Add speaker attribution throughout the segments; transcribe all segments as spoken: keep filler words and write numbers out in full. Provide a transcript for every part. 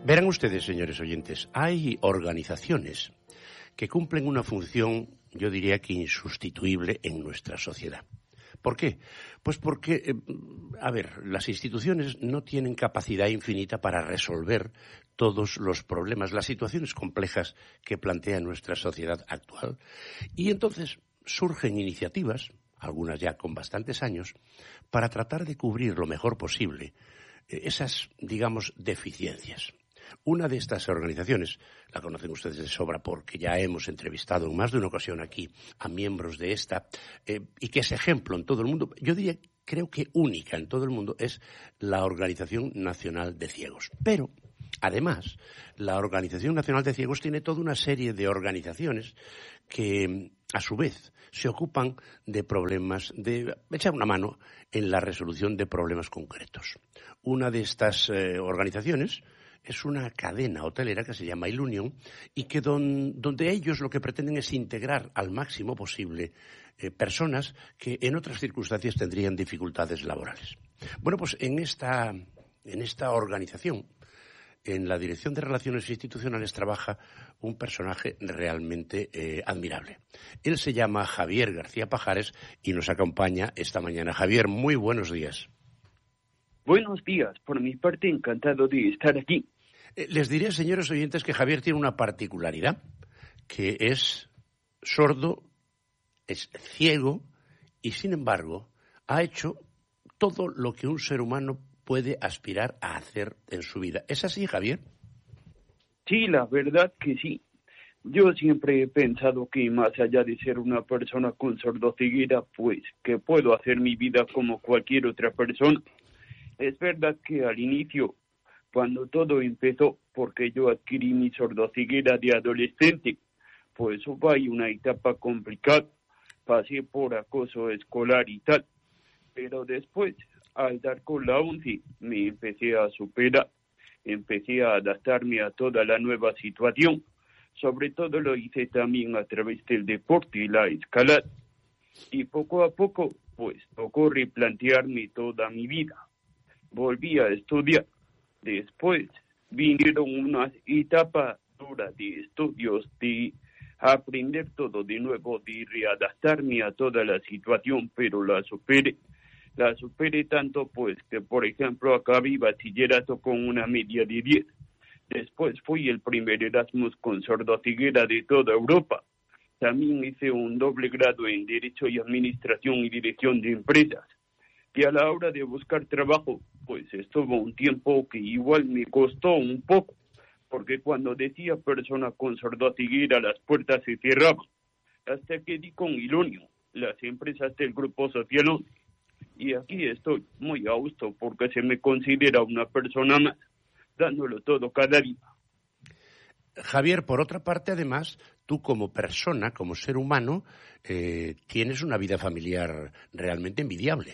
Speaker 1: Verán ustedes, señores oyentes, hay organizaciones que cumplen una función, yo diría que insustituible en nuestra sociedad. ¿Por qué? Pues porque, eh, a ver, las instituciones no tienen capacidad infinita para resolver todos los problemas, las situaciones complejas que plantea nuestra sociedad actual. Y entonces surgen iniciativas, algunas ya con bastantes años, para tratar de cubrir lo mejor posible eh, esas, digamos, deficiencias. Una de estas organizaciones, la conocen ustedes de sobra porque ya hemos entrevistado en más de una ocasión aquí a miembros de esta, eh, y que es ejemplo en todo el mundo, yo diría, creo que única en todo el mundo, es la Organización Nacional de Ciegos. Pero, además, la Organización Nacional de Ciegos tiene toda una serie de organizaciones que, a su vez, se ocupan de problemas, de echar una mano en la resolución de problemas concretos. Una de estas eh, organizaciones es una cadena hotelera que se llama Ilunion y que don, donde ellos lo que pretenden es integrar al máximo posible eh, personas que en otras circunstancias tendrían dificultades laborales. Bueno, pues en esta, en esta organización, en la Dirección de Relaciones Institucionales, trabaja un personaje realmente eh, admirable. Él se llama Javier García Pajares y nos acompaña esta mañana. Javier, muy buenos días.
Speaker 2: Buenos días, por mi parte encantado de estar aquí.
Speaker 1: Eh, les diré, señores oyentes, que Javier tiene una particularidad, que es sordo, es ciego y, sin embargo, ha hecho todo lo que un ser humano puede aspirar a hacer en su vida. ¿Es así, Javier?
Speaker 2: Sí, la verdad que sí. Yo siempre he pensado que más allá de ser una persona con sordoceguera, pues que puedo hacer mi vida como cualquier otra persona. Es verdad que al inicio, cuando todo empezó, porque yo adquirí mi sordoceguera de adolescente, pues hubo ahí una etapa complicada, pasé por acoso escolar y tal, pero después, al dar con la UNCI, me empecé a superar, empecé a adaptarme a toda la nueva situación, sobre todo lo hice también a través del deporte y la escalada, y poco a poco, pues tocó replantearme toda mi vida. Volví a estudiar. Después vinieron unas etapas duras de estudios, de aprender todo de nuevo, de readaptarme a toda la situación, pero la superé. La superé tanto pues que, por ejemplo, acabé bachillerato con una media de diez. Después fui el primer Erasmus con sordoceguera de toda Europa. También hice un doble grado en Derecho y Administración y Dirección de Empresas. Y a la hora de buscar trabajo, pues estuvo un tiempo que igual me costó un poco, porque cuando decía persona con sordoceguera las puertas se cerraban, hasta que di con Ilunion, las empresas del Grupo Social once. Y aquí estoy muy a gusto porque se me considera una persona más, dándolo todo cada día.
Speaker 1: Javier, por otra parte, además, tú como persona, como ser humano, eh, tienes una vida familiar realmente envidiable.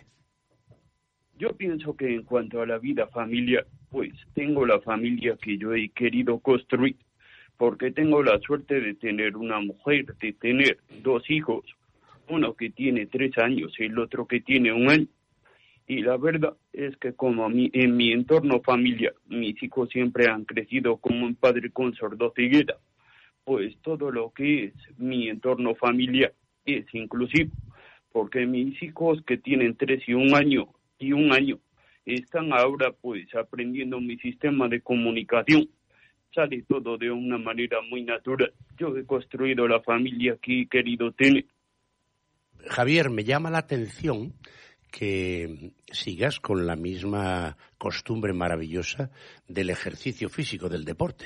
Speaker 2: Yo pienso que en cuanto a la vida familiar, pues tengo la familia que yo he querido construir, porque tengo la suerte de tener una mujer, de tener dos hijos, uno que tiene tres años y el otro que tiene un año. Y la verdad es que como mi, en mi entorno familiar, mis hijos siempre han crecido como un padre con sordoceguera, pues todo lo que es mi entorno familiar es inclusivo, porque mis hijos que tienen tres y un año, y un año, están ahora pues aprendiendo mi sistema de comunicación. Sale todo de una manera muy natural. Yo he construido la familia que he querido tener.
Speaker 1: Javier, me llama la atención que sigas con la misma costumbre maravillosa del ejercicio físico, del deporte.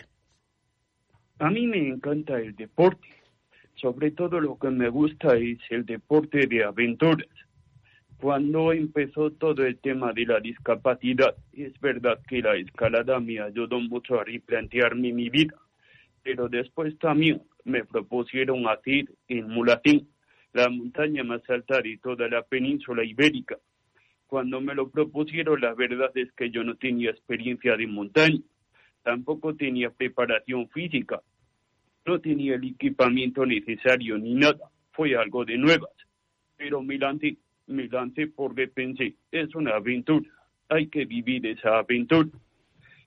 Speaker 2: A mí me encanta el deporte. Sobre todo lo que me gusta es el deporte de aventuras. Cuando empezó todo el tema de la discapacidad, es verdad que la escalada me ayudó mucho a replantearme mi vida, pero después también me propusieron hacer en Mulatín, la montaña más alta de toda la península ibérica. Cuando me lo propusieron, la verdad es que yo no tenía experiencia de montaña, tampoco tenía preparación física, no tenía el equipamiento necesario ni nada, fue algo de nuevas, pero me lancé. Me lancé porque pensé, es una aventura, hay que vivir esa aventura.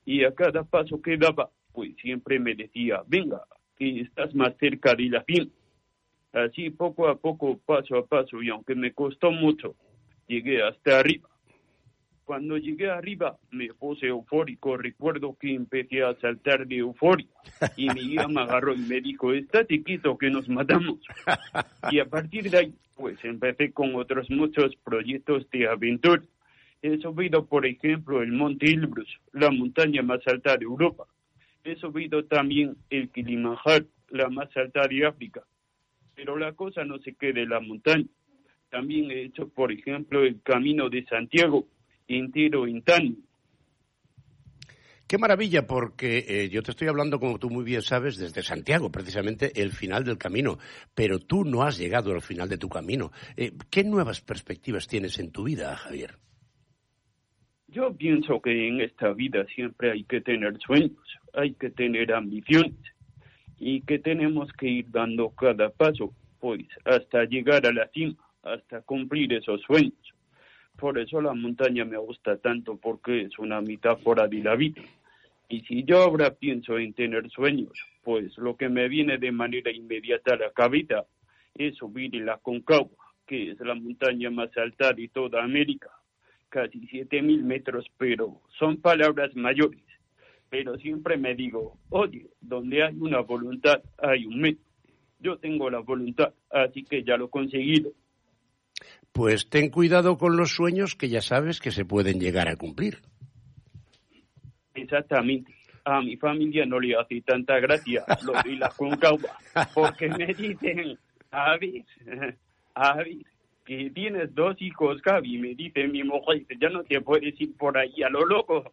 Speaker 2: Y a cada paso que daba, pues siempre me decía, venga, que estás más cerca de la fin. Así poco a poco, paso a paso, y aunque me costó mucho, llegué hasta arriba. Cuando llegué arriba me puse eufórico, recuerdo que empecé a saltar de euforia y mi guía me agarró y me dijo, estate quieto que nos matamos. Y a partir de ahí, pues empecé con otros muchos proyectos de aventura. He subido, por ejemplo, el Monte Elbrus, la montaña más alta de Europa. He subido también el Kilimanjaro, la más alta de África. Pero la cosa no se queda en la montaña. También he hecho, por ejemplo, el Camino de Santiago, entero en tan.
Speaker 1: Qué maravilla, porque eh, yo te estoy hablando, como tú muy bien sabes, desde Santiago, precisamente el final del camino, pero tú no has llegado al final de tu camino. Eh, ¿Qué nuevas perspectivas tienes en tu vida, Javier?
Speaker 2: Yo pienso que en esta vida siempre hay que tener sueños, hay que tener ambiciones y que tenemos que ir dando cada paso, pues hasta llegar a la cima, hasta cumplir esos sueños. Por eso la montaña me gusta tanto, porque es una metáfora de la vida. Y si yo ahora pienso en tener sueños, pues lo que me viene de manera inmediata a la cabeza es subir el Aconcagua, que es la montaña más alta de toda América, casi siete mil metros, pero son palabras mayores. Pero siempre me digo, oye, donde hay una voluntad hay un medio. Yo tengo la voluntad, así que ya lo he conseguido.
Speaker 1: Pues ten cuidado con los sueños que ya sabes que se pueden llegar a cumplir.
Speaker 2: Exactamente. A mi familia no le hace tanta gracia lo de la Aconcagua, porque me dicen, a ver, a ver, que tienes dos hijos, Gaby, me dice mi mujer, ya no te puedes ir por ahí a lo loco.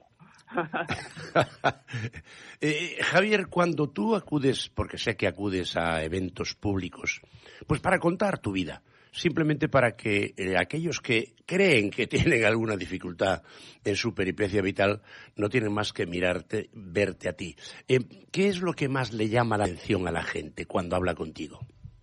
Speaker 1: eh, Javier, cuando tú acudes, porque sé que acudes a eventos públicos, pues para contar tu vida, simplemente para que eh, aquellos que creen que tienen alguna dificultad en su peripecia vital no tienen más que mirarte, verte a ti. Eh, ¿Qué es lo que más le llama la atención a la gente cuando habla contigo?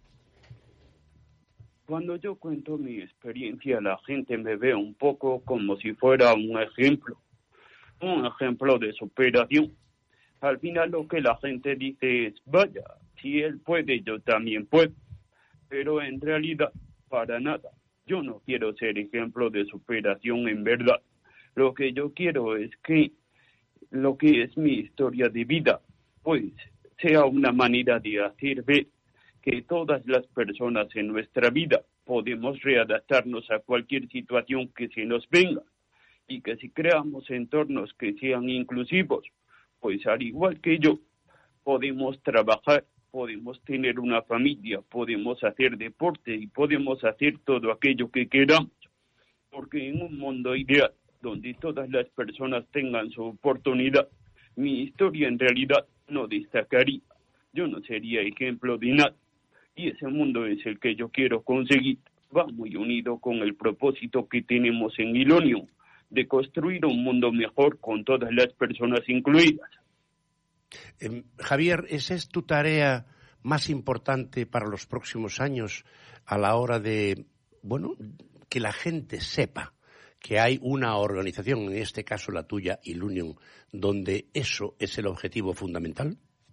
Speaker 2: Cuando yo cuento mi experiencia, la gente me ve un poco como si fuera un ejemplo, un ejemplo de superación. Al final lo que la gente dice es, vaya, si él puede, yo también puedo. Pero en realidad, para nada. Yo no quiero ser ejemplo de superación en verdad. Lo que yo quiero es que lo que es mi historia de vida, pues, sea una manera de hacer ver que todas las personas en nuestra vida podemos readaptarnos a cualquier situación que se nos venga, y que si creamos entornos que sean inclusivos, pues al igual que yo, podemos trabajar, podemos tener una familia, podemos hacer deporte y podemos hacer todo aquello que queramos, porque en un mundo ideal donde todas las personas tengan su oportunidad, mi historia en realidad no destacaría, yo no sería ejemplo de nada. Y ese mundo es el que yo quiero conseguir. Va muy unido con el propósito que tenemos en Ilonium, de construir un mundo mejor con todas las personas incluidas.
Speaker 1: Eh, Javier, ¿esa es tu tarea más importante para los próximos años a la hora de, bueno, que la gente sepa que hay una organización, en este caso la tuya, Ilunion, donde eso es el objetivo fundamental?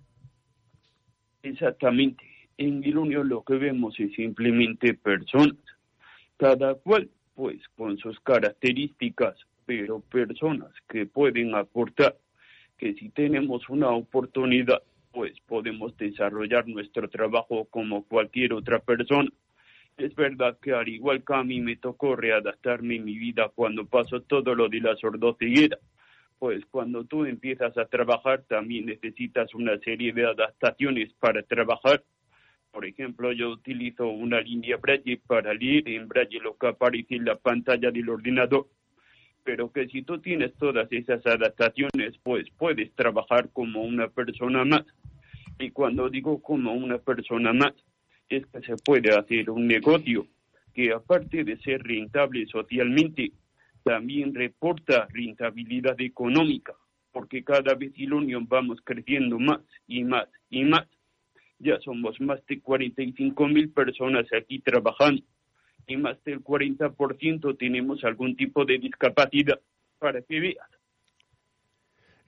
Speaker 2: Exactamente. En Ilunion lo que vemos es simplemente personas, cada cual pues con sus características, pero personas que pueden aportar, que si tenemos una oportunidad, pues podemos desarrollar nuestro trabajo como cualquier otra persona. Es verdad que al igual que a mí me tocó readaptarme en mi vida cuando pasó todo lo de la sordoceguera, pues cuando tú empiezas a trabajar también necesitas una serie de adaptaciones para trabajar. Por ejemplo, yo utilizo una línea Braille para leer en Braille lo que aparece en la pantalla del ordenador. Pero que si tú tienes todas esas adaptaciones, pues puedes trabajar como una persona más. Y cuando digo como una persona más, es que se puede hacer un negocio que, aparte de ser rentable socialmente, también reporta rentabilidad económica, porque cada vez Ilunion vamos creciendo más y más y más. Ya somos más de cuarenta y cinco mil personas aquí trabajando y más del cuarenta por ciento tenemos algún tipo de discapacidad, para que veas.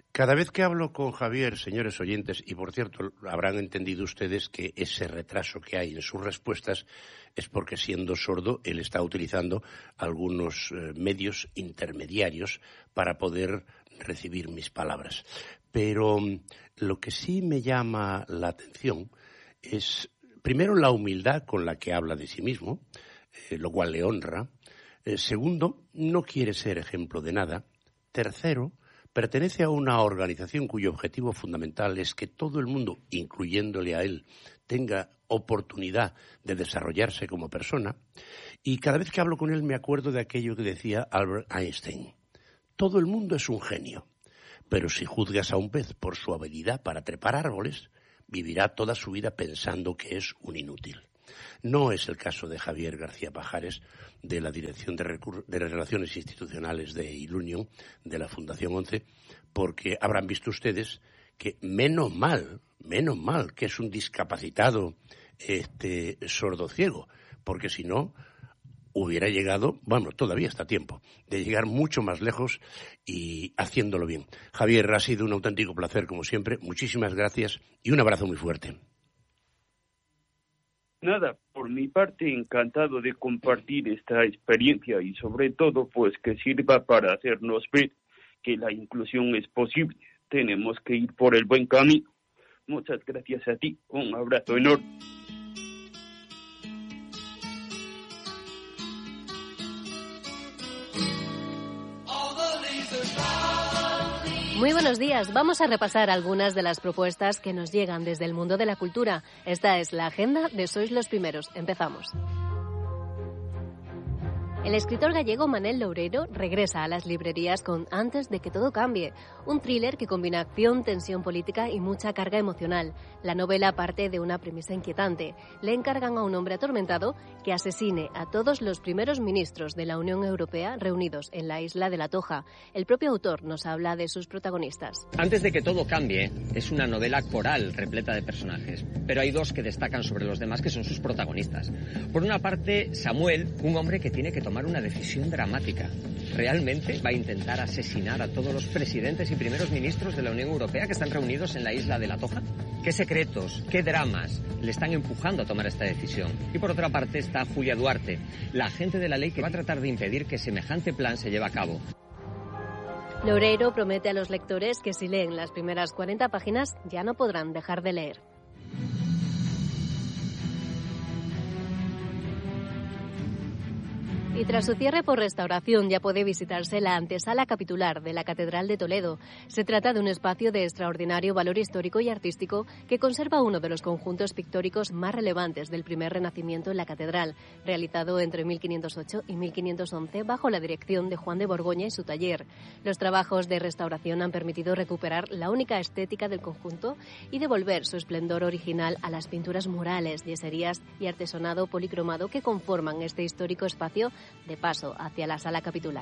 Speaker 1: Cada vez que hablo con Javier, señores oyentes, y por cierto, habrán entendido ustedes que ese retraso que hay en sus respuestas es porque, siendo sordo, él está utilizando algunos eh, medios intermediarios para poder recibir mis palabras. Pero lo que sí me llama la atención es, primero, la humildad con la que habla de sí mismo, eh, lo cual le honra. Eh, segundo, no quiere ser ejemplo de nada. Tercero, pertenece a una organización cuyo objetivo fundamental es que todo el mundo, incluyéndole a él, tenga oportunidad de desarrollarse como persona. Y cada vez que hablo con él me acuerdo de aquello que decía Albert Einstein. Todo el mundo es un genio, pero si juzgas a un pez por su habilidad para trepar árboles, vivirá toda su vida pensando que es un inútil. No es el caso de Javier García Pajares, de la Dirección de, Recur- de Relaciones Institucionales de Ilunion, de la Fundación once, porque habrán visto ustedes que menos mal, menos mal que es un discapacitado este, sordo-ciego, porque si no hubiera llegado, bueno, todavía está a tiempo, de llegar mucho más lejos y haciéndolo bien. Javier, ha sido un auténtico placer, como siempre. Muchísimas gracias y un abrazo muy fuerte.
Speaker 2: Nada, por mi parte, encantado de compartir esta experiencia y sobre todo, pues que sirva para hacernos ver que la inclusión es posible. Tenemos que ir por el buen camino. Muchas gracias a ti. Un abrazo enorme.
Speaker 3: Muy buenos días. Vamos a repasar algunas de las propuestas que nos llegan desde el mundo de la cultura. Esta es la agenda de Sois los Primeros. Empezamos. El escritor gallego Manel Loureiro regresa a las librerías con Antes de que todo cambie, un thriller que combina acción, tensión política y mucha carga emocional. La novela parte de una premisa inquietante. Le encargan a un hombre atormentado que asesine a todos los primeros ministros de la Unión Europea reunidos en la isla de La Toja. El propio autor nos habla de sus protagonistas.
Speaker 4: Antes de que todo cambie es una novela coral repleta de personajes, pero hay dos que destacan sobre los demás que son sus protagonistas. Por una parte, Samuel, un hombre que tiene que tomar una decisión dramática. ¿Realmente va a intentar asesinar a todos los presidentes y primeros ministros de la Unión Europea que están reunidos en la isla de La Toja? ¿Qué secretos, qué dramas le están empujando a tomar esta decisión? Y por otra parte está Julia Duarte, la agente de la ley que va a tratar de impedir que semejante plan se lleve a cabo.
Speaker 3: Loureiro promete a los lectores que si leen las primeras cuarenta páginas ya no podrán dejar de leer. Y tras su cierre por restauración ya puede visitarse la antesala capitular de la Catedral de Toledo. Se trata de un espacio de extraordinario valor histórico y artístico que conserva uno de los conjuntos pictóricos más relevantes del primer Renacimiento en la catedral, realizado entre mil quinientos ocho y mil quinientos once bajo la dirección de Juan de Borgoña y su taller. Los trabajos de restauración han permitido recuperar la única estética del conjunto y devolver su esplendor original a las pinturas murales, yeserías y artesonado policromado que conforman este histórico espacio de paso hacia la sala capitular.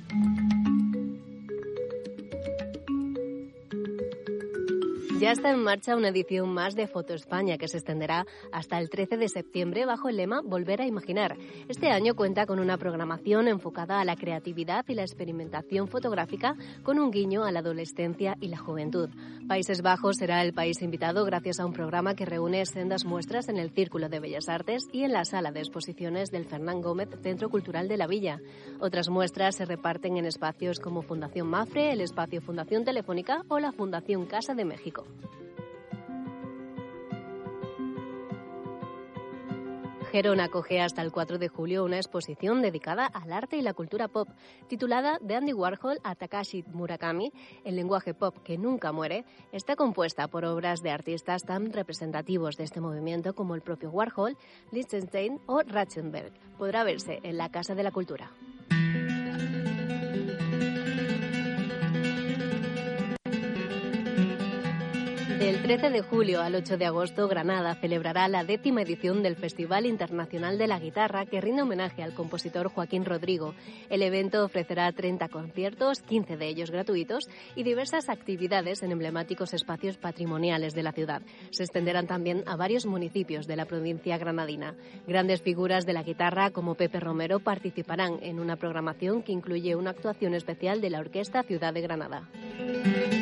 Speaker 3: Ya está en marcha una edición más de Foto España que se extenderá hasta el trece de septiembre bajo el lema Volver a Imaginar. Este año cuenta con una programación enfocada a la creatividad y la experimentación fotográfica con un guiño a la adolescencia y la juventud. Países Bajos será el país invitado gracias a un programa que reúne sendas muestras en el Círculo de Bellas Artes y en la Sala de Exposiciones del Fernán Gómez Centro Cultural de la Villa. Otras muestras se reparten en espacios como Fundación Mafre, el espacio Fundación Telefónica o la Fundación Casa de México. Gerona acoge hasta el cuatro de julio una exposición dedicada al arte y la cultura pop, titulada De Andy Warhol a Takashi Murakami, el lenguaje pop que nunca muere. Está compuesta por obras de artistas tan representativos de este movimiento como el propio Warhol, Lichtenstein o Ratzenberg. Podrá verse en la Casa de la Cultura. Del trece de julio al ocho de agosto, Granada celebrará la décima edición del Festival Internacional de la Guitarra, que rinde homenaje al compositor Joaquín Rodrigo. El evento ofrecerá treinta conciertos, quince de ellos gratuitos, y diversas actividades en emblemáticos espacios patrimoniales de la ciudad. Se extenderán también a varios municipios de la provincia granadina. Grandes figuras de la guitarra como Pepe Romero participarán en una programación que incluye una actuación especial de la Orquesta Ciudad de Granada.